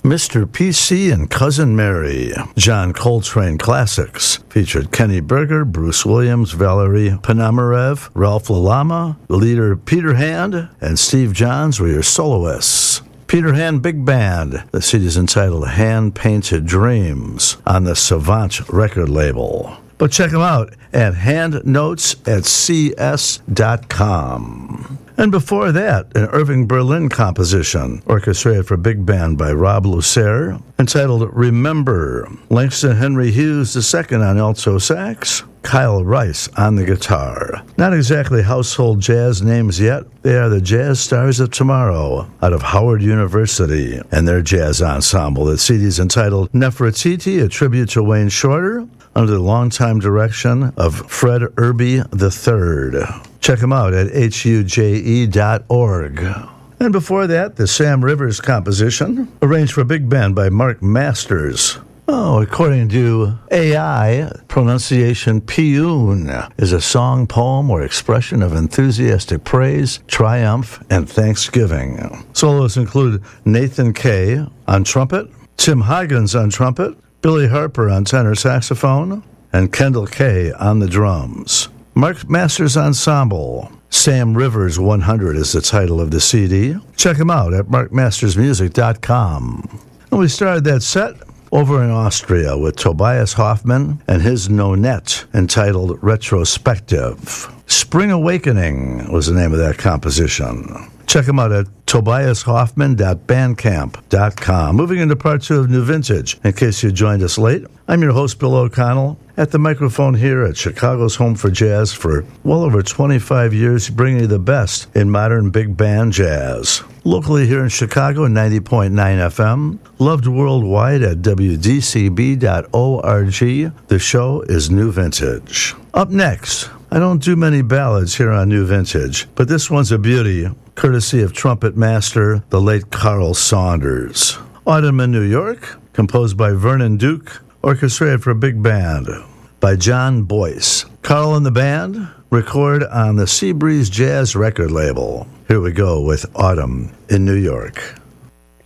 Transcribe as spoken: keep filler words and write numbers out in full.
Mister P C and Cousin Mary. John Coltrane Classics featured Kenny Berger, Bruce Williams, Valerie Ponomarev, Ralph LaLama, the leader Peter Hand, and Steve Johns were your soloists. Peter Hand Big Band. The C D is entitled Hand-Painted Dreams on the Savant record label. But check them out at handnotes at c s dot com. And before that, an Irving Berlin composition, orchestrated for big band by Rob Lucere, entitled Remember. Langston Henry Hughes the Second on alto sax, Kyle Rice on the guitar. Not exactly household jazz names yet. They are the Jazz Stars of Tomorrow out of Howard University and their jazz ensemble. The C D is entitled Nefertiti, a tribute to Wayne Shorter, under the longtime direction of Fred Irby the Third. Check them out at H U J E dot org. And before that, the Sam Rivers composition, arranged for big band by Mark Masters. Oh, according to A I, pronunciation Piyun is a song, poem, or expression of enthusiastic praise, triumph, and thanksgiving. Solos include Nathan Kay on trumpet, Tim Higgins on trumpet, Billy Harper on tenor saxophone, and Kendall Kay on the drums. Mark Masters Ensemble. Sam Rivers one hundred is the title of the C D. Check him out at mark masters music dot com. And we started that set over in Austria with Tobias Hoffman and his Nonette entitled Retrospective. Spring Awakening was the name of that composition. Check him out at tobias hoffman dot bandcamp dot com. Moving into part two of New Vintage. In case you joined us late, I'm your host, Bill O'Connell, at the microphone here at Chicago's Home for Jazz for well over twenty-five years, bringing you the best in modern big band jazz. Locally here in Chicago, ninety point nine F M. Loved worldwide at w d c b dot org. The show is New Vintage. Up next, I don't do many ballads here on New Vintage, but this one's a beauty, courtesy of trumpet master, the late Carl Saunders. Autumn in New York, composed by Vernon Duke, orchestrated for big band by John Boyce. Carl and the band record on the Seabreeze Jazz record label. Here we go with Autumn in New York.